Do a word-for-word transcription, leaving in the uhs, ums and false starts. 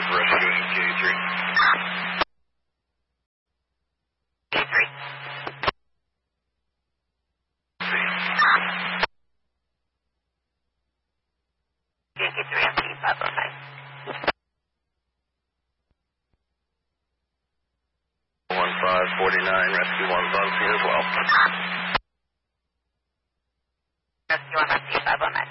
five, rescuing K three. K three. Yankee three, M P five oh nine. one five forty-nine, rescue one Bugsy as well. Rescue one, M P five oh nine.